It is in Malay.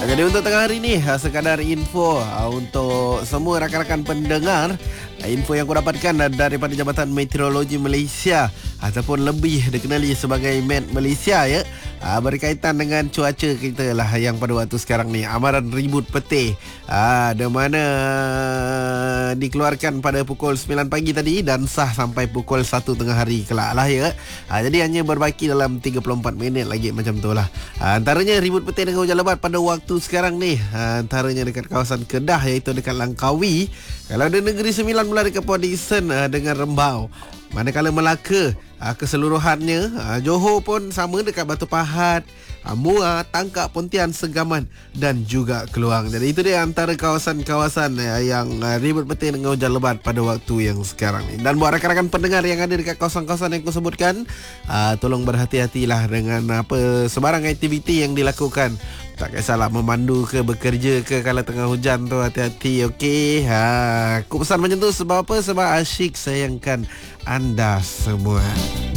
Jadi untuk tengah hari ni, sekadar info untuk semua rakan-rakan pendengar. Info yang aku dapatkan daripada Jabatan Meteorologi Malaysia ataupun lebih dikenali sebagai Met Malaysia ya, berkaitan dengan cuaca kita lah yang pada waktu sekarang ni, amaran ribut petir di mana dikeluarkan pada pukul 9 pagi tadi dan sah sampai pukul 1 tengah hari kelak lah ya. Jadi hanya berbaki dalam 34 minit lagi macam tu lah. Antaranya ribut petir dengan hujan lebat pada waktu sekarang ni, antaranya dekat kawasan Kedah iaitu dekat Langkawi. Kalau di Negeri Sembilan mula dekat Port Dickson dengan Rembau. Manakala Melaka keseluruhannya, Johor pun sama dekat Batu Pahat, Muar, Tangkak, Pontian, Segaman dan juga Keluang. Jadi itu dia antara kawasan-kawasan yang ribut petir dengan hujan lebat pada waktu yang sekarang ni. Dan buat rakan-rakan pendengar yang ada dekat kawasan-kawasan yang aku sebutkan, tolong berhati-hatilah dengan sebarang aktiviti yang dilakukan. Tak kisahlah memandu ke bekerja ke, kalau tengah hujan tu hati-hati, okey. Aku pesan macam tu sebab apa? Sebab asyik sayangkan anda semua.